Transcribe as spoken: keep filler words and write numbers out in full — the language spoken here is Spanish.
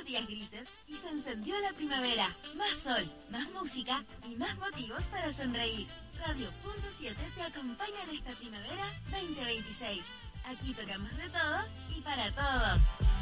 días grises y se encendió la primavera. Más sol, más música y más motivos para sonreír. Radio Punto siete te acompaña en esta primavera veinte veintiséis. Aquí tocamos de todo y para todos.